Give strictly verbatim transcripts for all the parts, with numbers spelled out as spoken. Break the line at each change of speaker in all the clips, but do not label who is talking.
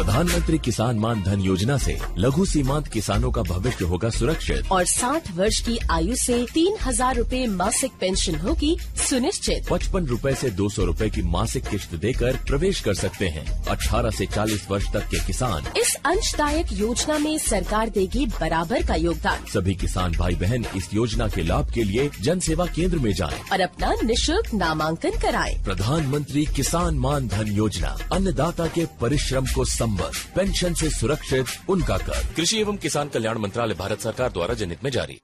प्रधानमंत्री किसान मान धन योजना से लघु सीमांत किसानों का भविष्य होगा सुरक्षित
और साठ वर्ष की आयु से तीन हजार रूपए मासिक पेंशन होगी सुनिश्चित।
पचपन रूपए से दो सौ रूपए की मासिक किश्त देकर प्रवेश कर सकते हैं। अठारह से चालीस वर्ष तक के किसान
इस अंशदायक योजना में सरकार देगी बराबर का योगदान।
सभी किसान भाई बहन इस योजना के लाभ के लिए जन सेवा केंद्र में जाएं
और अपना निशुल्क नामांकन कराएं।
प्रधानमंत्री किसान मान धन योजना, अन्नदाता के परिश्रम को संबल, पेंशन से सुरक्षित उनका कर। कृषि एवं किसान कल्याण मंत्रालय, भारत सरकार द्वारा जनहित में जारी।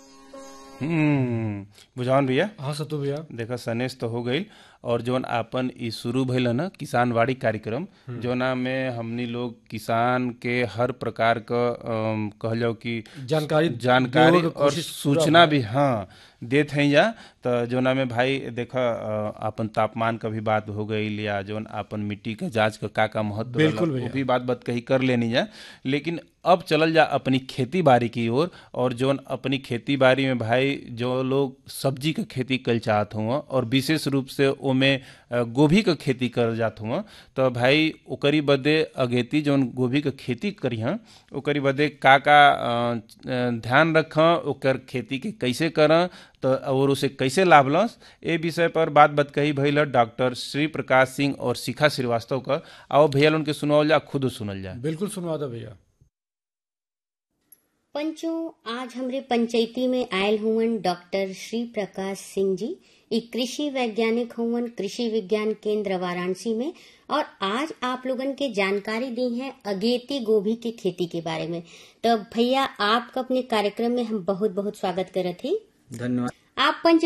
हम्म बुझावन भैया।
हाँ सतु भैया,
देखा सनेस तो हो गई और जौन आपन ई शुरू भइल न किसानवाड़ी कार्यक्रम, जोना में हमनी लोग किसान के हर प्रकार का अम, कहल जाओ कि
जानकारी
जानकारी
देवे के
और
कोशिश
सूचना भी हाँ देत हैं जा। तो जोना में भाई देखा अ, आपन तापमान का भी बात हो गई, या जोन आपन मिट्टी का जांच का का का महत्व रहला,
बिल्कुल भैया।
वो भी बात बात कही कर लेनी जा। लेकिन अब चलल जा अपनी खेती बाड़ी की ओर, और, और जोन अपनी खेती बाड़ी में भाई जो लोग सब्जी का खेती कल चाहत हुआ और विशेष रूप से ओमे अ, गोभी का खेती कर जात हुआ, तो भाई ओकरी बदे अगेती जोन गोभी का खेती करी हैं ओकरी बदे का का अ, अ, ध्यान रखें, ओकर खेती के कैसे करें तो और उसे कैसे लाभ लें, ए विषय पर बात बात कही भइल डॉक्टर श्री प्रकाश सिंह और शिखा श्रीवास्तव का। आओ भैया उनके सुनावल जा, खुद सुनल जा।
बिल्कुल सुनवा दो भैया।
पंचों, आज हमरे पंचायती में आयल हुवन डॉक्टर श्री प्रकाश सिंह जी। एक कृषि वैज्ञानिक हुवन कृषि विज्ञान केंद्र वाराणसी में, और आज आप लोगन के जानकारी दी है अगेती गोभी की खेती के बारे में। तो भैया आपका अपने कार्यक्रम में हम बहुत बहुत स्वागत करत ही।
धन्यवाद।
आप पंच